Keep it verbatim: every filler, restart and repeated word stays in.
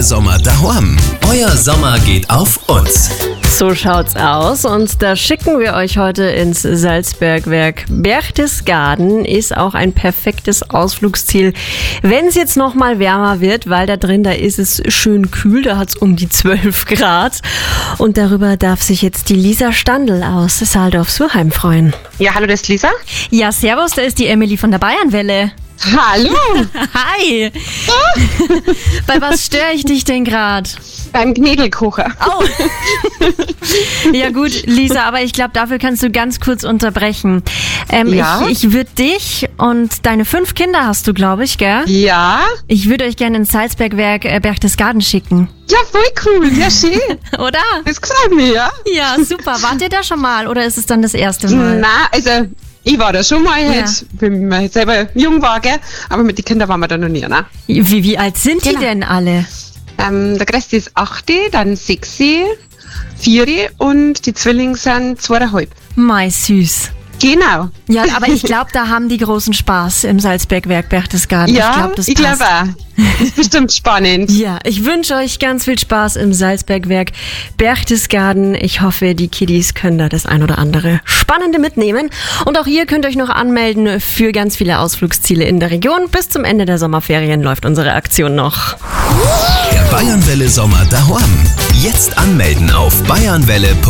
Bayernwelle Sommer daheim. Euer Sommer geht auf uns. So schaut's aus und da schicken wir euch heute ins Salzbergwerk. Berchtesgaden ist auch ein perfektes Ausflugsziel, wenn es jetzt noch mal wärmer wird, weil da drin, da ist es schön kühl, da hat's um die zwölf Grad. Und darüber darf sich jetzt die Lisa Standl aus Saaldorf-Surheim freuen. Ja, hallo, das ist Lisa. Ja, servus, da ist die Emily von der Bayernwelle. Hallo. Hi. Bei was störe ich dich denn gerade? Beim Knädelkocher. Oh. Ja gut, Lisa, aber ich glaube, dafür kannst du ganz kurz unterbrechen. Ähm, Ja? Ich, ich würde dich und deine fünf Kinder hast du, glaube ich, gell? Ja? Ich würde euch gerne ins Salzbergwerk äh, Berchtesgaden schicken. Ja, voll cool. Ja, schön. Oder? Das gefällt mir, ja. Ja, super. Wart ihr da schon mal oder ist es dann das erste Mal? Na, also, ich war da schon mal, halt, wenn man selber jung war, gell? Aber mit den Kindern waren wir da noch nie, ne? Wie, wie alt sind Genau. die denn alle? Ähm, der Größte ist acht, dann sechs, vier und die Zwillinge sind zweieinhalb. Mei, süß. Genau. Ja, aber ich glaube, da haben die großen Spaß im Salzbergwerk Berchtesgaden. Ja, ich glaube, das ich passt. glaube auch. Das ist bestimmt spannend. Ja, ich wünsche euch ganz viel Spaß im Salzbergwerk Berchtesgaden. Ich hoffe, die Kiddies können da das ein oder andere Spannende mitnehmen. Und auch ihr könnt euch noch anmelden für ganz viele Ausflugsziele in der Region. Bis zum Ende der Sommerferien läuft unsere Aktion noch. Der Bayernwelle Sommer daheim. Jetzt anmelden auf bayernwelle punkt